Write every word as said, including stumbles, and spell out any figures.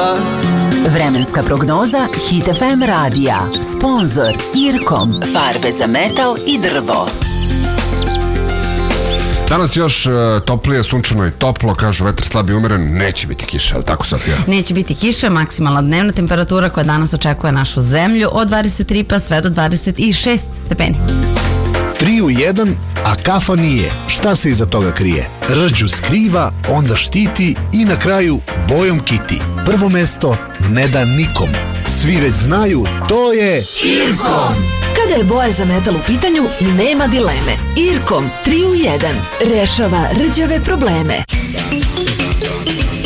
Vremenska prognoza Hit F M radija. Sponzor Irkom. Farbe za metal i drvo. Danas još uh, toplije, sunčano i toplo, kažu vetar slab i umeren, neće biti kiša, ali tako, Sofija? Neće biti kiša, maksimalna dnevna temperatura koja danas očekuje našu zemlju od dvadeset tri pa sve do dvadeset šest stepeni. Tri u jedan, a kafa nije. Šta se iza toga krije? Rđu skriva, onda štiti i na kraju bojom kiti. Prvo mesto ne da nikom. Svi već znaju, to je Irkom. Kada je boja za metal u pitanju, nema dileme. Irkom tri u jedan rešava rđave probleme.